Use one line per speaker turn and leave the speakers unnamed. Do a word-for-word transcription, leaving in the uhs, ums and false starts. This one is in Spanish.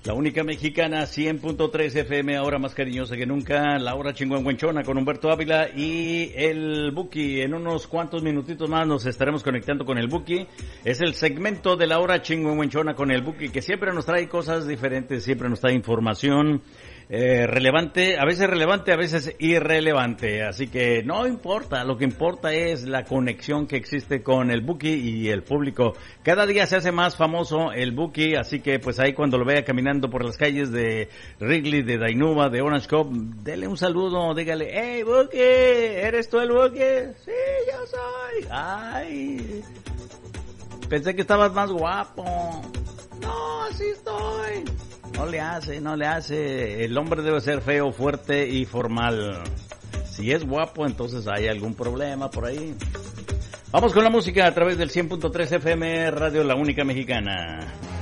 La única mexicana, cien punto tres F M, ahora más cariñosa que nunca, la hora chingüengüenchona con Humberto Ávila y el Buki. En unos cuantos minutitos más nos estaremos conectando con el Buki. Es el segmento de la hora chingüengüenchona con el Buki, que siempre nos trae cosas diferentes, siempre nos trae información eh, relevante, a veces relevante, a veces irrelevante. Así que no importa, lo que importa es la conexión que existe con el Buki y el público. Cada día se hace más famoso el Buki, así que pues ahí cuando lo vea caminando por las calles de Wrigley, de Dainuba, de Orange Cove, dele un saludo, dígale, hey Buki, ¿eres tú el Buki? Sí, yo soy. Ay, pensé que estabas más guapo. No, así estoy. No le hace, no le hace. El hombre debe ser feo, fuerte y formal. Si es guapo, entonces hay algún problema por ahí. Vamos con la música a través del cien punto tres F M, Radio La Única Mexicana.